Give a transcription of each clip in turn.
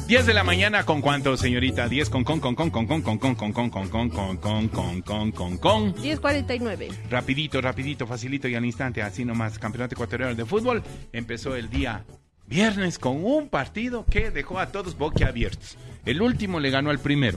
10 de la mañana, ¿con cuánto, señorita? 10 con. 10:49. Rapidito, facilito y al instante, así nomás. Campeonato Ecuatoriano de Fútbol empezó el día viernes con un partido que dejó a todos boquiabiertos. El último le ganó al primero.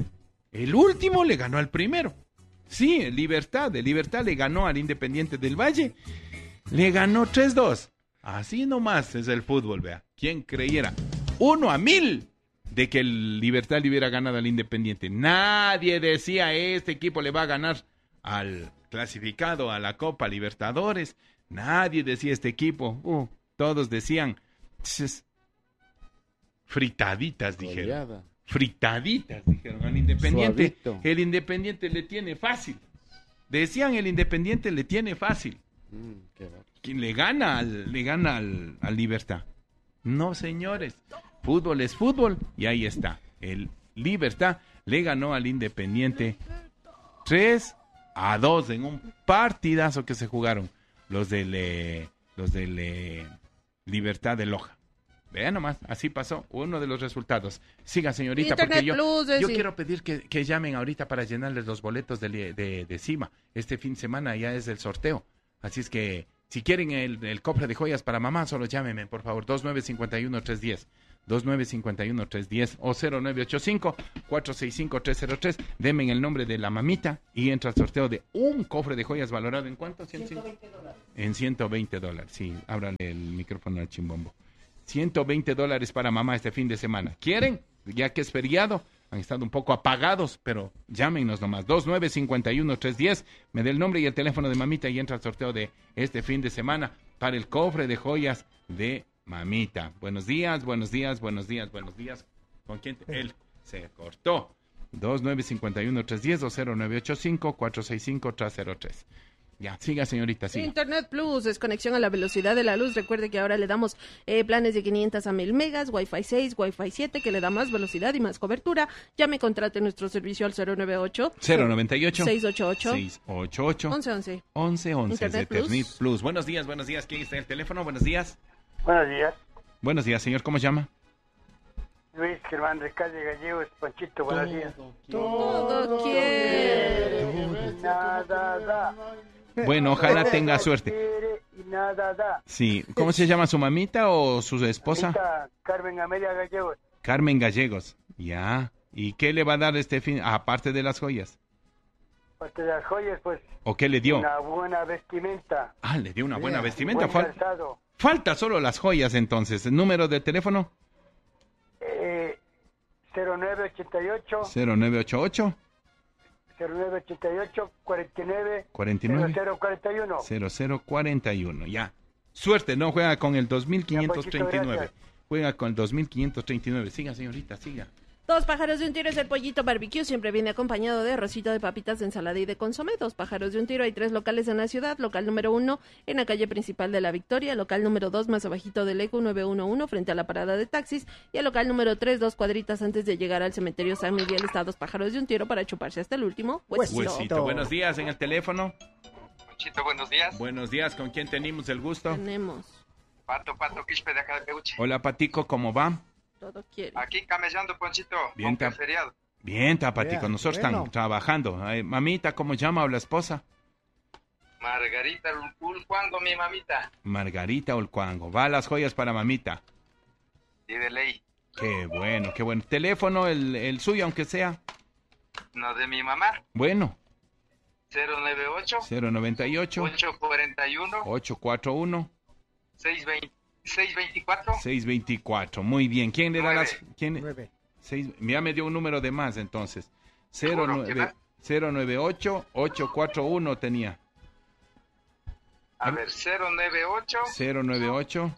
Sí, el Libertad le ganó al Independiente del Valle. Le ganó 3-2. Así nomás es el fútbol, vea. ¿Quién creyera? 1-1000 de que el Libertad le hubiera ganado al Independiente. Nadie decía, este equipo le va a ganar al clasificado a la Copa Libertadores. Nadie decía, este equipo. Todos decían, fritaditas, dijeron. Fritaditas, dijeron al Independiente. Suavito. El Independiente le tiene fácil. Decían, el Independiente le tiene fácil. ¿Quién le gana al Libertad? No, señores. Fútbol es fútbol y ahí está. El Libertad le ganó al Independiente 3-2 en un partidazo que se jugaron los del Libertad de Loja. Vean nomás, así pasó uno de los resultados. Siga, señorita, Internet porque Plus, yo sí. quiero pedir que llamen ahorita para llenarles los boletos de CIMA. Este fin de semana ya es el sorteo. Así es que si quieren el cofre de joyas para mamá, solo llámenme, por favor, 2951-310. 2951-310 o 0985-465-303. Denme el nombre de la mamita y entra al sorteo de un cofre de joyas valorado en ¿cuánto? $120. En $120, sí. Ábrale el micrófono al chimbombo. $120 para mamá este fin de semana. ¿Quieren? Ya que es feriado, han estado un poco apagados, pero llámenos nomás. 2951-310. Me dé el nombre y el teléfono de mamita y entra al sorteo de este fin de semana para el cofre de joyas de mamita. Buenos días. ¿Con quién? Él se cortó. 2951-310 o 0985-465-303. Ya, siga, señorita, siga. Internet Plus es conexión a la velocidad de la luz. Recuerde que ahora le damos planes de 500 a 1000 megas, Wi-Fi 6, Wi-Fi 7, que le da más velocidad y más cobertura. Llame, contrate nuestro servicio al 098 688 1111. 1111 Internet Eternit Plus. Buenos días. ¿Quién está en el teléfono? Buenos días. Buenos días, Señor, ¿cómo se llama? Luis Germán de Calle Gallegos, Panchito, buenos días. Todo quiere. Nada da. Bueno, ojalá tenga suerte. Quiere y nada da. Sí, ¿cómo se llama su mamita o su esposa? Ahorita, Carmen Amelia Gallegos. Carmen Gallegos. Ya. ¿Y qué le va a dar este fin, aparte de las joyas? Parte de las joyas, pues. ¿O qué le dio? Una buena vestimenta. Ah, le dio una buena vestimenta. Buen calzado. Falta solo las joyas, entonces. ¿El número de teléfono? 0988 0988 49 49 0041. 0041. Ya. Suerte, no juega con el 2539. gracias. Juega con el 2539. Siga, señorita, siga. Dos pájaros de un tiro es el pollito barbecue. Siempre viene acompañado de arrocito de papitas, de ensalada y de consomé. Dos pájaros de un tiro. Hay 3 locales en la ciudad. Local número 1 en la calle principal de La Victoria. Local número 2 más abajito del ECO 911 frente a la parada de taxis. Y el local número 3, 2 cuadritas antes de llegar al cementerio San Miguel. Está Dos pájaros de un tiro para chuparse hasta el último huesito. Buenos días, en el teléfono. Ponchito, buenos días. Buenos días, ¿con quién tenemos el gusto? Tenemos. Pato Quispe de acá de Peuche. Hola, Patico, ¿cómo va? Todo quiere. Aquí camellando, Ponchito. Bien, aunque es feriado. Bien, Patico, Bien, nosotros bueno. estamos trabajando. Ay, mamita, ¿cómo llama o la esposa? Margarita Ulcuango, mi mamita. Margarita Olcuango. Va las joyas para mamita. Y de ley. Qué bueno, qué bueno. Teléfono, el suyo, aunque sea. No, de mi mamá. Bueno, 098 098 841 841 624 624. Muy bien. ¿Quién le da las 9. quién? 9. Ya me dio un número de más entonces. Seguro, 098 841 tenía. A ver, 098 098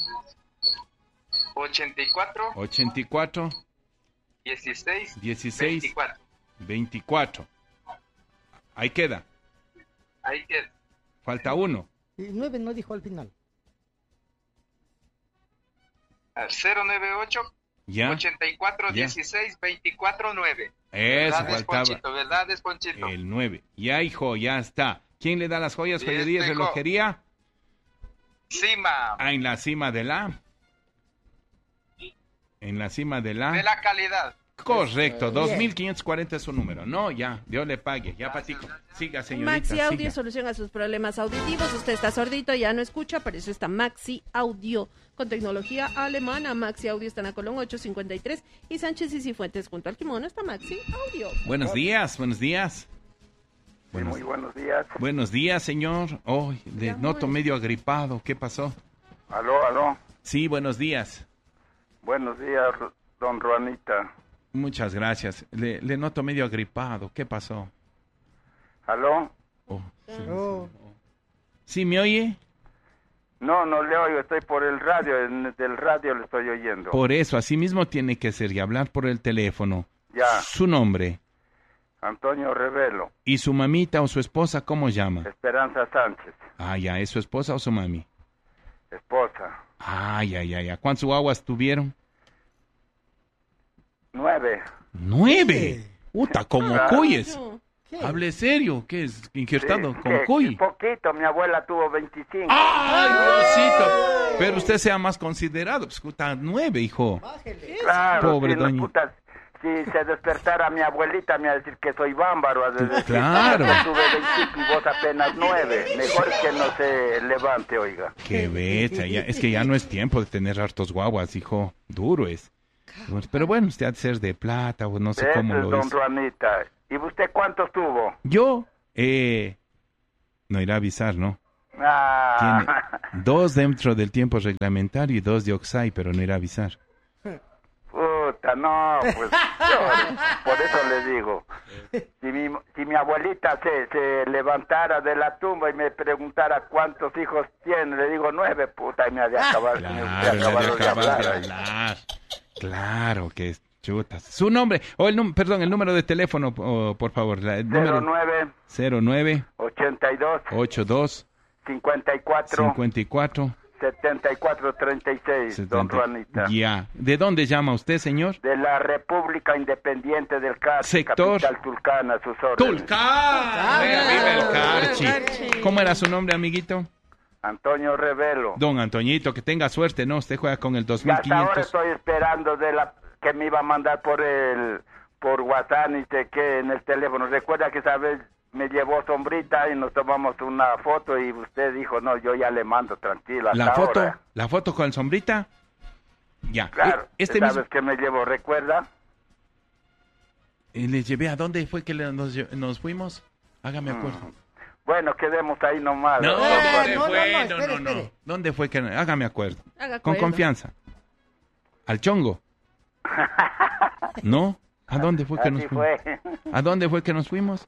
84 84 16 16 24. 24. Ahí queda. Ahí queda. Falta uno. Y 9 no dijo al final. A ver, 098 Ya. 84 Ya. 16 24 9. Eso ¿Verdad, faltaba. Ponchito? ¿Verdad, es Ponchito? El 9. Ya, hijo, ya está. ¿Quién le da las joyas, Listo, joyerías, hijo. relojería? Cima. Ah, en la cima de la En la cima de De la... la calidad. Correcto, 2540 es su número. No, ya, Dios le pague. Ya, Patico. Siga, señorita. Maxi Audio, siga. solución a sus problemas auditivos. Usted está sordito, ya no escucha, por eso está Maxi Audio. Con tecnología alemana, Maxi Audio está en la Colón 853 y Sánchez y Cifuentes junto al Kimono está Maxi Audio. Buenos días, buenos días. Muy buenos días. Buenos días, señor. Oh, le noto medio agripado. ¿Qué pasó? Aló. Sí, buenos días. Buenos días, don Juanita. Muchas gracias. Le noto medio agripado. ¿Qué pasó? Aló. Oh, sí, Oh. ¿Sí me oye? No le oigo, estoy por el radio, del radio le estoy oyendo. Por eso, así mismo tiene que ser y hablar por el teléfono. Ya. Su nombre. Antonio Revelo. ¿Y su mamita o su esposa cómo llama? Esperanza Sánchez. Ah, ya, ¿es su esposa o su mami? Esposa. Ya. ¿Cuántos guaguas tuvieron? 9. 9. Puta, como cuyes. No. ¿Qué? Hable serio, ¿qué es? Injertado, Sí, como que cuy. poquito, mi abuela tuvo 25. ¡Ay, Diosito! Pero usted sea más considerado, pues puta, 9, hijo. Bájele. Claro, Pobre si, doña. puta, si se despertara mi abuelita me va a decir que soy bámbaro. A decir, Claro. Yo tuve 25 y vos apenas 9. Mejor que no se levante, oiga. Qué beta, ya, es que ya no es tiempo de tener hartos guaguas, hijo. Duro es. Pero bueno, usted ha de ser de plata o no sé Ese cómo es lo don es. Juanita. ¿Y usted cuántos tuvo? Yo, no irá a avisar, ¿no? Tiene Ah, 2 dentro del tiempo reglamentario y 2 de Oxai, pero no irá a avisar. puta, no, pues por eso le digo. Si mi abuelita se levantara de la tumba y me preguntara cuántos hijos tiene, le digo 9, puta, y me ha de acabar, Claro, me le ha ha de acabado de acabar de hablar. hablar. Claro que es chutas. Su nombre, o el número de teléfono, por favor. El número 09 82 82 54 54 74 36, don 70. Juanita. Ya. ¿De dónde llama usted, señor? De la República Independiente del Carchi, Sector. capital Tulcán, a sus órdenes. ¡Tulcán! ¡Viva el Carchi! Carchi. ¿Cómo era su nombre, amiguito? Antonio Revelo. Don Antoñito, que tenga suerte, ¿no? Usted juega con el Y hasta ahora 2500. estoy esperando que me iba a mandar por WhatsApp y que en el teléfono. Recuerda que esa vez me llevó sombrita y nos tomamos una foto y usted dijo, no, yo ya le mando, tranquilo. ¿La hasta foto? ahora. ¿La foto con sombrita? Ya. Claro, Este ¿sabes mismo... que me llevó? ¿Recuerda? ¿Les llevé a dónde fue que nos fuimos? Hágame acuerdo. Bueno, quedemos ahí nomás. No, Ah, ¿dónde no, fue? no, espere, No. espere. ¿Dónde fue que... Hágame acuerdo. Haga Con acuerdo. confianza. ¿Al chongo? ¿No? ¿A dónde fue que nos Así fuimos? fue. ¿A dónde fue que nos fuimos?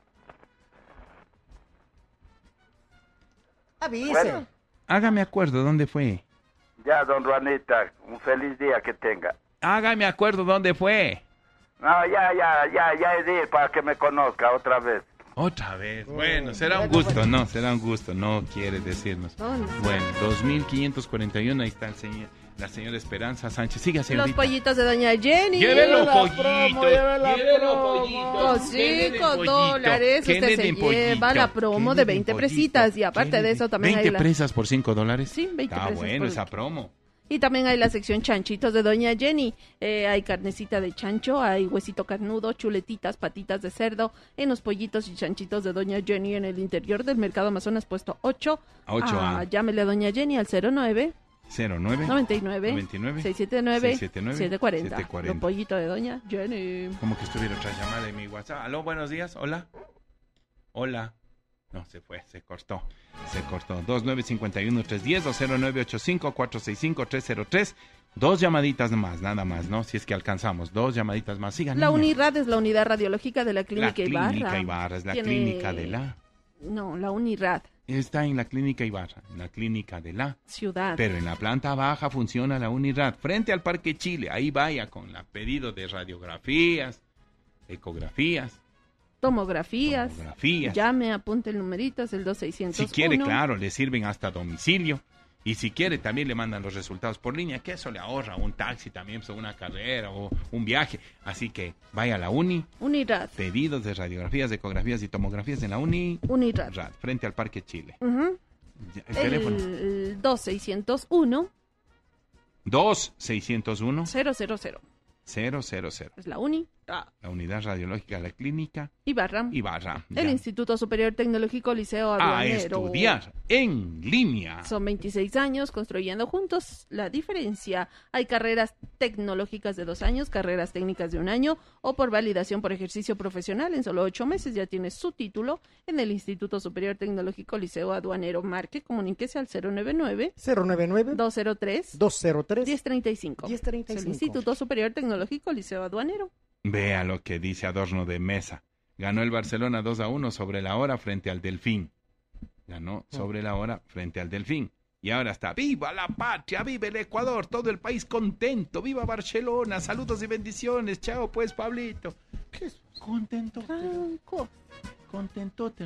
Avise. Bueno. Hágame acuerdo, ¿dónde fue? Ya, don Juanita, un feliz día que tenga. Hágame acuerdo, ¿dónde fue? No, ya es de ir para que me conozca otra vez. Otra vez. Bueno, será un gusto, no, será un gusto, no quiere decirnos. ¿Dónde? Bueno, 2541, ahí está la señora Esperanza Sánchez. Siga, Los señorita. pollitos de doña Jenny. Llévelo, la pollito. promo, lleve la Llévelo, promo. pollito. Con Quédele, 5 pollito. dólares usted Quédele, se pollito. lleva la promo de Quédele, 20 pollito. presitas y aparte Quédele. de eso también 20 hay presas por 5 dólares. Sí, 20 Está presas bueno por- esa promo. Y también hay la sección chanchitos de doña Jenny. Hay carnecita de chancho, hay huesito carnudo, chuletitas, patitas de cerdo, en los pollitos y chanchitos de doña Jenny en el interior del Mercado Amazonas puesto 8. 8A. Llámele a doña Jenny al 09 09 99 99 679 679 740. 740. Los pollitos de doña Jenny. Como que estuviera otra llamada de mi WhatsApp. Aló, buenos días. Hola. Hola. No, se fue, se cortó. 2951-310 o 0985-465-303. 2 llamaditas más, nada más, ¿no? Si es que alcanzamos. 2 llamaditas más. Sigan. La niña. UNIRAD es la unidad radiológica de la La Clínica Ibarra. clínica Ibarra, es la Tiene- clínica de la... No, la UNIRAD, Está en la clínica Ibarra, en la clínica de la... ciudad. Pero en la planta baja funciona la Unirad, frente al Parque Chile. Ahí vaya con el pedido de radiografías, ecografías, Tomografías. tomografías. Llame, apunte el numerito, es el 2601. Si quiere, claro, le sirven hasta domicilio. Y si quiere, también le mandan los resultados por línea, que eso le ahorra un taxi también, pues, una carrera o un viaje. Así que vaya a la UNIRAD. pedidos de radiografías, de ecografías y tomografías en la UNIRAD. frente al Parque Chile. Ujú. El teléfono. El 2601 2-601. 000. 000. Es la UNI. La unidad radiológica de la clínica Ibarra. Ya. El Instituto Superior Tecnológico Liceo A Aduanero. estudiar en línea. Son 26 años construyendo juntos la diferencia. Hay carreras tecnológicas de 2 años, carreras técnicas de 1 año o por validación por ejercicio profesional. En solo 8 meses ya tienes su título en el Instituto Superior Tecnológico Liceo Aduanero. Marque, comuníquese al 099 099 203 203 1035. 1035. Es el Instituto Superior Tecnológico Liceo Aduanero. Vea lo que dice Adorno de Mesa. Ganó el Barcelona 2-1 sobre la hora frente al Delfín. Ganó sobre la hora frente al Delfín. Y ahora está, ¡viva la patria! ¡Viva el Ecuador! Todo el país contento. ¡Viva Barcelona! Saludos y bendiciones. Chao pues, Pablito. ¿Qué es? Contento. Contentote.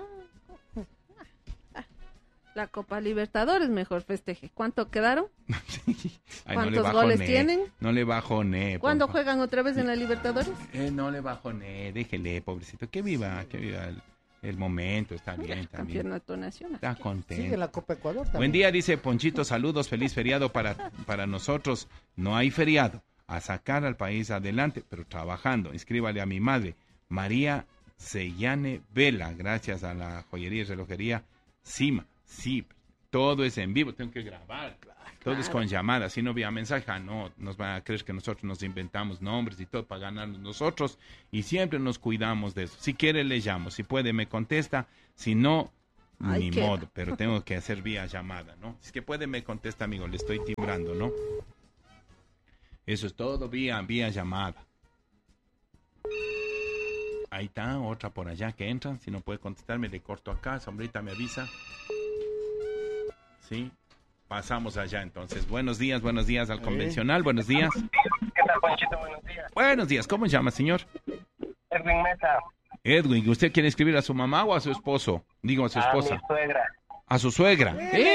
La Copa Libertadores, mejor festeje. ¿Cuánto quedaron? Ay, ¿Cuántos goles tienen? No le bajoné. ¿Cuándo juegan otra vez en la Libertadores? No le bajoné, déjele, pobrecito. Que viva el momento, está bien, está bien. Campeonato nacional. Está contento. Sigue la Copa Ecuador también. Buen día, dice Ponchito, saludos, feliz feriado para nosotros. No hay feriado, a sacar al país adelante, pero trabajando. Escríbale a mi madre, María Sellane Vela, gracias a la joyería y relojería Cima. Sí, todo es en vivo, tengo que grabar, todo es con llamadas, si no vía mensaje, no, nos van a creer que nosotros nos inventamos nombres y todo para ganarnos nosotros y siempre nos cuidamos de eso. Si quiere le llamo, si puede me contesta, si no, ni modo, pero tengo que hacer vía llamada, ¿no? Si es que puede me contesta, amigo, le estoy timbrando, ¿no? Eso es todo vía llamada. Ahí está, otra por allá que entran, si no puede contestarme le corto acá, sombrita me avisa. Sí, pasamos allá entonces. Buenos días al convencional, buenos días. ¿Qué tal, Ponchito? Buenos días. Buenos días, ¿cómo se llama, señor? Edwin Mesa. Edwin, ¿usted quiere escribir a su mamá o a su esposo? Digo, a su esposa. A mi suegra. A su suegra.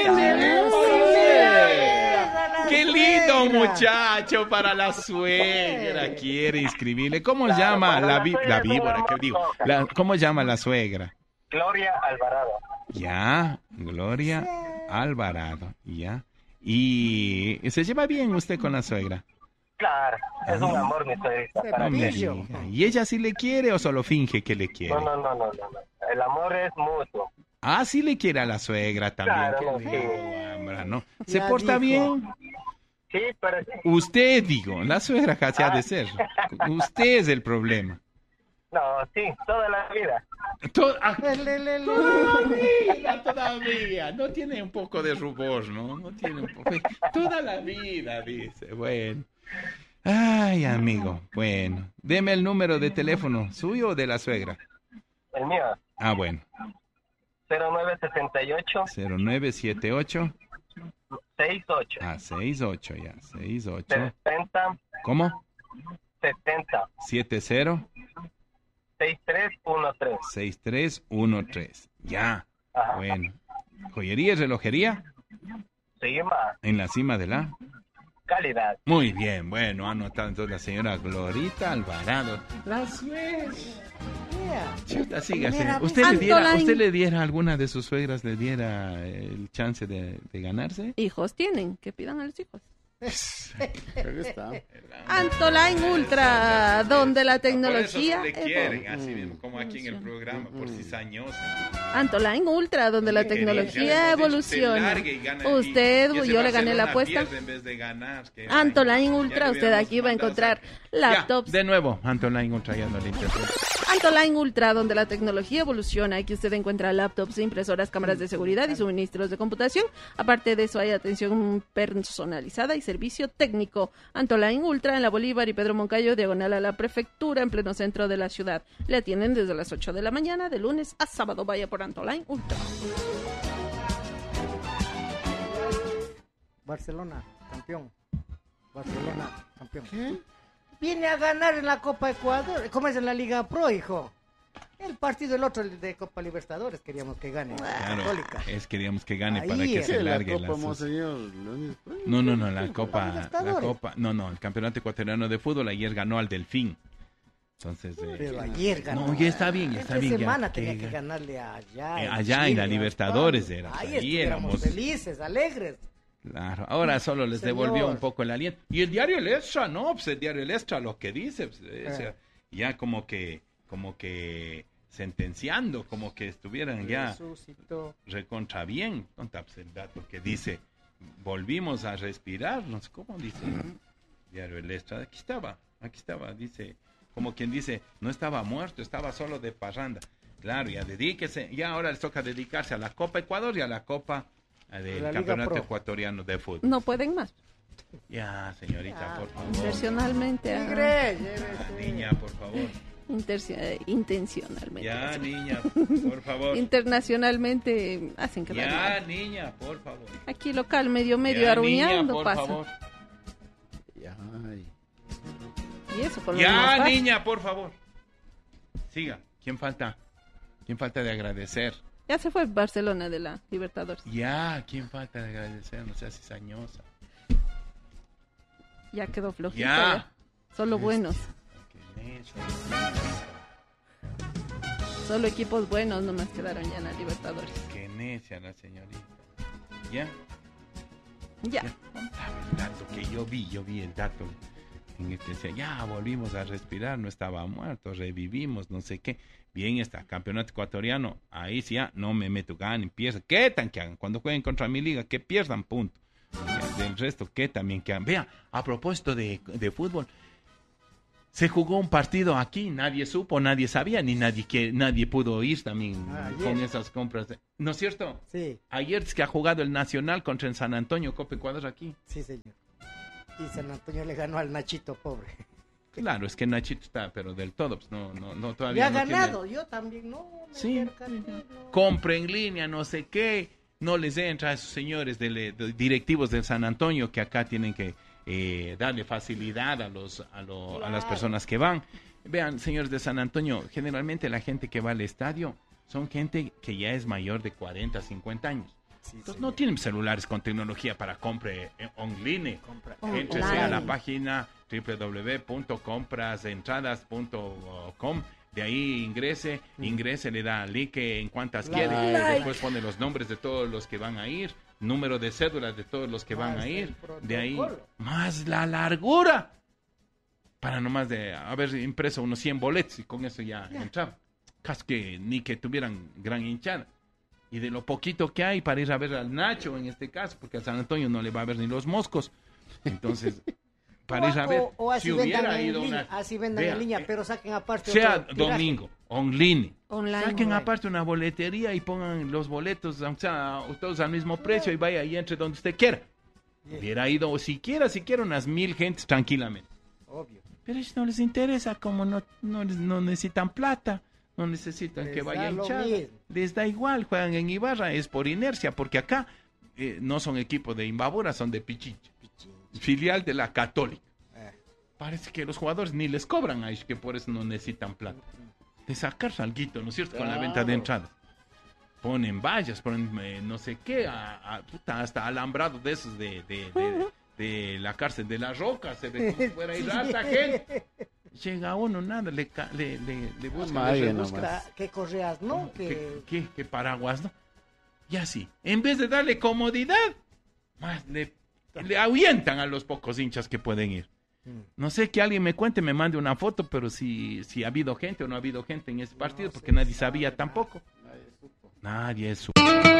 ¡Qué lindo muchacho para la suegra! Quiere inscribirle. ¿Cómo llama la víbora? ¿Qué digo? ¿Cómo llama la suegra? Gloria Alvarado. Ya, Gloria Alvarado, ya. ¿Y se lleva bien usted con la suegra? Claro, es un amor mi suegrita. No me diga. ¿Y ella sí le quiere o solo finge que le quiere? No. El amor es mutuo. Ah, sí le quiere a la suegra también. Claro, Qué sí. lindo, hembra, ¿no? ¿Se Ya porta dijo. bien? Sí, pero sí. Usted, digo, la suegra casi ha de ser. Usted es el problema. No, sí, toda la vida. Todavía, no tiene un poco de rubor, ¿no? No tiene un poco. Toda la vida, dice. Bueno. Ay, amigo. Bueno, deme el número de teléfono, ¿suyo o de la suegra? El mío, Ah, bueno. 0968 0978. 68 68, ya. 68. 70 ¿Cómo? 70 70 6313. 6313. Ya. Ajá. Bueno. ¿Joyería y relojería? Cima, En la cima de la... calidad. Muy bien, bueno, anotado entonces la señora Glorita Alvarado. La suegra. Chuta, siga, Mira, ¿Usted le diera a alguna de sus suegras, le diera el chance de ganarse? Hijos tienen, que pidan a los hijos. Ahí está. Antoline Ultra, donde la tecnología... Por eso le quieren, así mismo, como aquí en el programa, por cizañosa. Antoline Ultra, donde la tecnología evoluciona. Yo le gané la apuesta. Antoline Ultra, usted aquí va a encontrar laptops. De nuevo, Antoline Ultra, ya no le interesa. Antoline Ultra, donde la tecnología evoluciona. Aquí usted encuentra laptops, impresoras, cámaras de seguridad y suministros de computación. Aparte de eso, hay atención personalizada y servicio técnico. Antoline Ultra en la Bolívar y Pedro Moncayo, diagonal a la prefectura, en pleno centro de la ciudad. Le atienden desde las 8 de la mañana, de lunes a sábado. Vaya por Antoline Ultra. Barcelona, campeón. Barcelona, campeón. ¿Qué? Viene a ganar en la Copa Ecuador. ¿Cómo es en la Liga Pro, hijo? El partido, el otro de Copa Libertadores, queríamos que gane. Claro, queríamos que gane Ahí para que es. se largue la Copa Monseñor Leónidas, pues. No, la Copa, Libertadores. el Campeonato Ecuatoriano de Fútbol ayer ganó al Delfín. Entonces, Pero ayer ganó. no, ya está bien, ya está bien. Esta semana ya, tenía que ganarle allá. allá en la Chile, Libertadores Pablo. era. Ahí Ahí estuviéramos éramos felices, alegres. Claro, ahora solo les Señor. devolvió un poco el aliento. Y el diario El Extra, no, pues el diario El Extra lo que dice, pues, o sea, ya como que sentenciando, como que estuvieran ya Resucitó. recontra bien. ¿Dónde está el dato que dice, volvimos a respirar? No sé cómo dice diario El Extra. Aquí estaba, dice, como quien dice, no estaba muerto, estaba solo de parranda. Claro, ya dedíquese, ya ahora les toca dedicarse a la Copa Ecuador y a la Copa del La Liga Campeonato Pro. Ecuatoriano de Fútbol. No pueden más. Ya, señorita, Ya. por favor. Intencionalmente. Tigre, llévese. Niña, por favor. Intencionalmente. Ya, niña, por favor. Internacionalmente hacen quedar Ya, mal. niña, por favor. Aquí local, medio Ya, arruinando niña, por pasa. favor. Ay. Y eso con lo Ya, demás pasa. niña, por favor. Siga. ¿Quién falta? ¿Quién falta de agradecer? Ya se fue Barcelona de la Libertadores. Ya, ¿quién falta de agradecer? No seas cizañosa. Ya quedó flojito. Ya. Ya. Solo buenos. Qué necio. Solo equipos buenos nomás quedaron ya en la Libertadores. Qué necia la señorita. ¿Ya? Ya. Contaba el dato que yo vi el dato en el que decía, ya volvimos a respirar, no estaba muerto, revivimos, no sé qué. Bien está, campeonato ecuatoriano, ahí sí ya, no me meto, ganen, pierdan, ¿qué tan que hagan? Cuando jueguen contra mi liga, que pierdan, punto. Ya, del resto, ¿qué también que hagan? Vea, a propósito de fútbol, se jugó un partido aquí, nadie supo, nadie sabía, ni nadie pudo ir también con esas compras. ¿No es cierto? Sí, Ayer es que ha jugado el Nacional contra el San Antonio, Copa Ecuador aquí. sí, señor. Y San Antonio le ganó al Nachito, pobre. Claro, es que Nachito está, pero del todo, pues no todavía Ya ha no tiene- ganado, yo también, no. me Sí. percaté, no. Compra en línea, no sé qué, no les entra a esos señores de directivos del San Antonio que acá tienen que darle facilidad a las personas que van. Vean, señores de San Antonio, generalmente la gente que va al estadio son gente que ya es mayor de 40, 50 años. Sí, Entonces señor. no tienen celulares con tecnología para compre online. Compra. Éntrese Online. a la página www.comprasentradas.com. De ahí ingrese, le da like en cuantas Like. quiere. Después pone los nombres de todos los que van a ir, número de cédulas de todos los que van Más a ir. el De ahí, protocolo. más la largura. Para nomás de haber impreso unos 100 boletos y con eso ya entraba. Casi que ni que tuvieran gran hinchada. Y de lo poquito que hay para ir a ver al Nacho en este caso, porque al San Antonio no le va a ver ni los moscos. Entonces, para ir a ver, O así si hubiera vendan en ido línea, una... así vendan Vea, en línea, pero saquen aparte sea otro tiraje. domingo, online. Online. Saquen Online. aparte una boletería y pongan los boletos, o sea, todos al mismo precio y vaya y entre donde usted quiera. Bien. Hubiera ido, o siquiera unas 1000 gentes tranquilamente. Obvio. Pero eso no les interesa, como no necesitan plata, no necesitan Les que da vaya lo hinchada. mismo. Les da igual, juegan en Ibarra, es por inercia, porque acá no son equipos de Imbabura, son de Pichincha, filial de la Católica. Parece que los jugadores ni les cobran ahí, que por eso no necesitan plata. De sacar salguito, ¿no es cierto? Con la venta de Claro. entradas. Ponen vallas, ponen no sé qué, puta, hasta alambrado de esos de la cárcel de la Roca, se ve como fuera ir harta gente. Llega uno, nada, le busca, Madre, le nomás. rebusca. ¿Qué correas, no? Que... ¿Qué paraguas, no? Y así, en vez de darle comodidad, más le ahuyentan a los pocos hinchas que pueden ir. No sé, que alguien me cuente, me mande una foto, pero si ha habido gente o no ha habido gente en ese partido, porque nadie sabía tampoco. Nadie supo.